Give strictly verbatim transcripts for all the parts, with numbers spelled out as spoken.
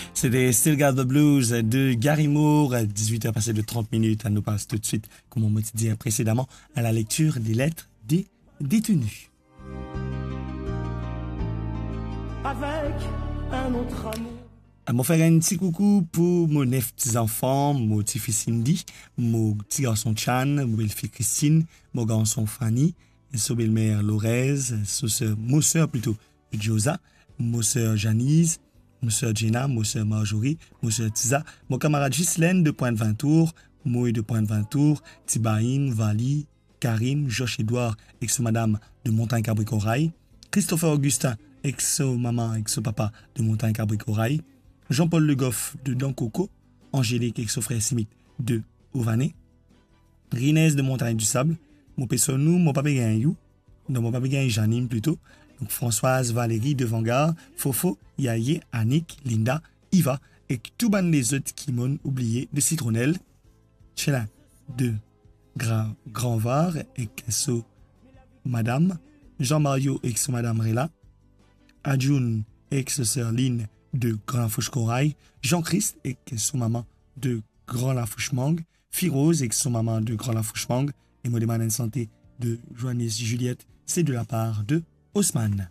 C'était Still Got the Blues de Gary Moore, à dix-huit heures passées de trente minutes. Elle nous passe tout de suite, comme on m'a dit précédemment, à la lecture des lettres des détenus. Avec un autre amour. Je vais faire un petit coucou pour mon neuf petits-enfants, mon petit fils Cindy, mon petit garçon Chan, mon belle-fille Christine, mon garçon Fanny, son belle-mère Lorez, mon soeur plutôt Josa, mon soeur Janice, mon soeur Jenna, mon soeur Marjorie, mon soeur Tiza, mon camarade Ghislaine de Pointe-Vintour, Moï de Pointe-Vintour, Tibaïm, Vali, Karim, Josh-Edouard, ex-madame de Montagne-Cabri-Corail, Christopher Augustin, ex-maman, ex-papa de Montagne-Cabri-Corail, Jean-Paul Le Goff de Dancoco, Angélique ex-frère Simit de Ované, Rinès de Montagne du Sable, mon Pessonou, mon papa Gagnou, non mon papa Gagnou Janine plutôt, donc Françoise, Valérie de Vanguard, Fofo, Yaye, Annick, Linda, Iva et tout ban les autres qui m'ont oublié de Citronnelle, Chela de Gra Grand Var et Kesso Madame, Jean-Mario ex-Madame Rela, Adjoun ex-Sœur Lynn de Grand Lafouche Corail, Jean-Christ et son maman de Grand Lafouche Mang, Firose et son maman de Grand Lafouche Mang, et Modéman en santé de Joannis Juliette, c'est de la part de Haussmann.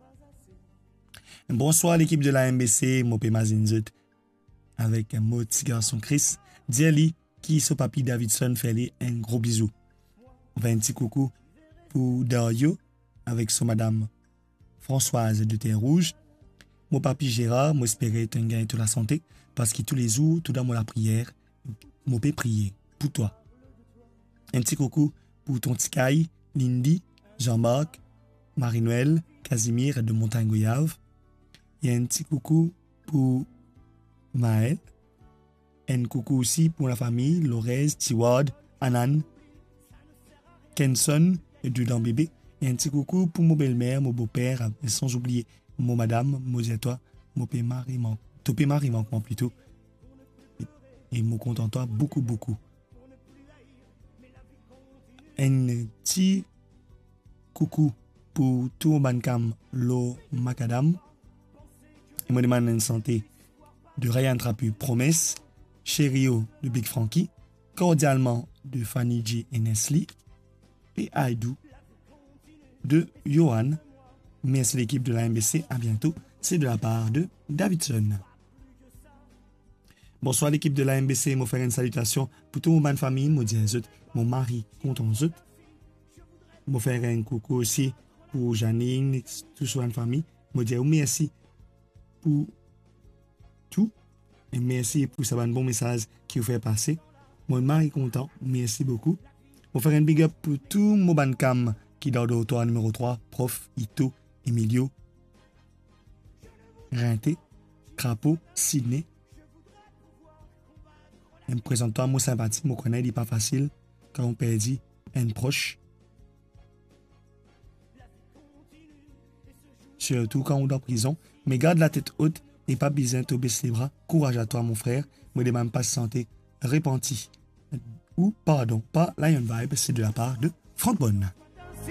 Bonsoir l'équipe de la M B C, Mopé Mazinzut, avec mon petit garçon Chris, Diali, qui son papi Davidson fait un gros bisou. On fait un petit coucou pour Dario, avec son madame Françoise de Terre Rouge. Mon papi Gérard, moi espérer un gain de la santé, parce que tous les jours, tout dans la prière, moi peux prier pour toi. Un petit coucou pour ton petit Kai, Lindy, Jean-Marc, Marie-Noël, Casimir de Montagne-Goyave. Il y a un petit coucou pour Maël. Un coucou aussi pour la famille, Lorez, Tiwad, Anan, Kenson et Dudan Bébé. Et un petit coucou pour mon belle-mère, mon beau-père, sans oublier mon madame, mon toi, mon paiement, topé mari manquement plutôt. Et mon content toi beaucoup, beaucoup. Un petit coucou pour tout mon cam lo macadam. Et mon demande une santé de Ryan Trapu, Promesse, Chério de Big Frankie, cordialement de Fanny G et Nestlé, et Aïdou de Johan. Merci l'équipe de la M B C, à bientôt. C'est de la part de Davidson. Bonsoir l'équipe de la M B C, je faire une salutation pour tout mon famille, mon diazut, mon mari, content zut. Je faire un coucou aussi pour Janine, tout sur la famille. Je dis merci pour tout et merci pour ce bon message qui vous fait passer. Mon mari content, merci beaucoup. Je faire un big up pour tout mon bancam qui dort de auto numéro trois, prof Ito, Emilio, Rinté, Crapaud, Sydney. Je me présente toi, moi sympathique, moi connais, il n'est pas facile quand on perdit un proche. Surtout quand on est en prison. Mais garde la tête haute et pas besoin de baisser les bras. Courage à toi, mon frère. Moi, demande pas santé repenti. Ou, pardon, pas Lion Vibe, c'est de la part de Franck Bonne.